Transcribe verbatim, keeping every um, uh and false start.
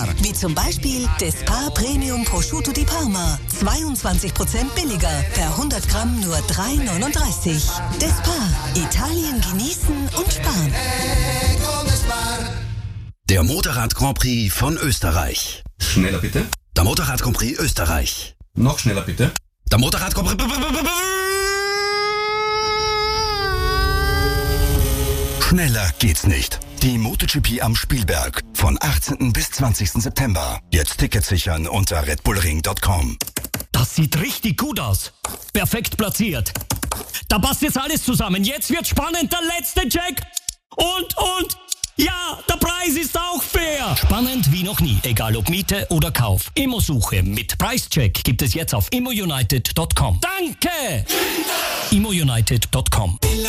Wie zum Beispiel Despar Premium Prosciutto di Parma. zweiundzwanzig Prozent billiger. Per hundert Gramm nur drei neununddreißig. Despar. Italien genießen und sparen. Der Motorrad Grand Prix von Österreich. Schneller bitte. Der Motorrad Grand Prix Österreich. Noch schneller bitte. Der Motorrad Grand Prix... Schneller geht's nicht. Die MotoGP am Spielberg von achtzehnten bis zwanzigsten September. Jetzt Tickets sichern unter red bull ring punkt com. Das sieht richtig gut aus. Perfekt platziert. Da passt jetzt alles zusammen. Jetzt wird spannend, der letzte Check. Und, und, ja, der Preis ist auch fair. Spannend wie noch nie, egal ob Miete oder Kauf. Immo-Suche mit Preischeck gibt es jetzt auf immo united punkt com. Danke! immo united punkt com.